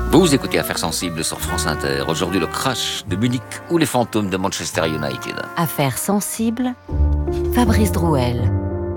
Vous écoutez Affaires sensibles sur France Inter. Aujourd'hui, le crash de Munich ou les fantômes de Manchester United. Affaires sensibles, Fabrice Drouel.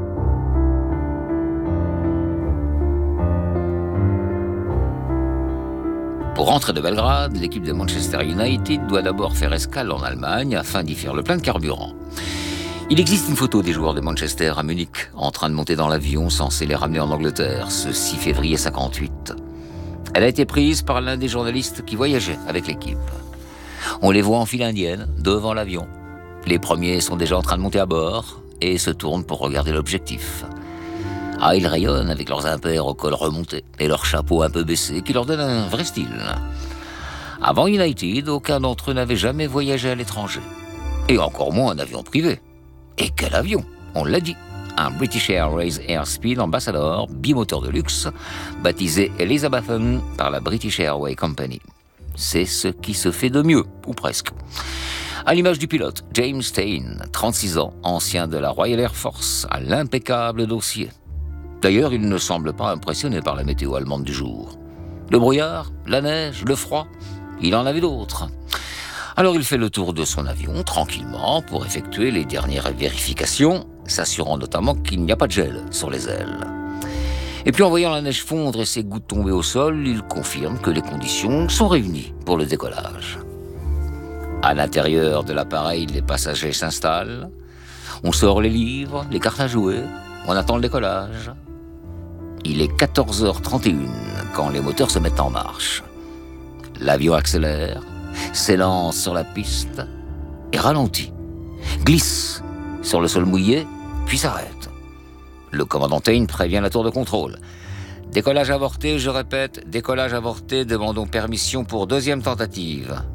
Pour rentrer de Belgrade, l'équipe de Manchester United doit d'abord faire escale en Allemagne afin d'y faire le plein de carburant. Il existe une photo des joueurs de Manchester à Munich en train de monter dans l'avion censé les ramener en Angleterre ce 6 février 58. Elle a été prise par l'un des journalistes qui voyageait avec l'équipe. On les voit en file indienne, devant l'avion. Les premiers sont déjà en train de monter à bord et se tournent pour regarder l'objectif. Ah, ils rayonnent avec leurs impairs au col remonté et leurs chapeaux un peu baissés qui leur donnent un vrai style. Avant United, aucun d'entre eux n'avait jamais voyagé à l'étranger. Et encore moins un avion privé. Et quel avion ? On l'a dit. Un British Airways Airspeed Ambassador, bimoteur de luxe, baptisé Elizabethan par la British Airways Company. C'est ce qui se fait de mieux, ou presque. À l'image du pilote, James Stein, 36 ans, ancien de la Royal Air Force, à l'impeccable dossier. D'ailleurs, il ne semble pas impressionné par la météo allemande du jour. Le brouillard, la neige, le froid, il en avait d'autres. Alors il fait le tour de son avion, tranquillement, pour effectuer les dernières vérifications, s'assurant notamment qu'il n'y a pas de gel sur les ailes. Et puis en voyant la neige fondre et ses gouttes tomber au sol, il confirme que les conditions sont réunies pour le décollage. À l'intérieur de l'appareil, les passagers s'installent, on sort les livres, les cartes à jouer, on attend le décollage. Il est 14h31 quand les moteurs se mettent en marche. L'avion accélère, s'élance sur la piste et ralentit, glisse sur le sol mouillé, puis s'arrête. Le commandant Tain prévient la tour de contrôle. Décollage avorté, je répète, décollage avorté, demandons permission pour deuxième tentative.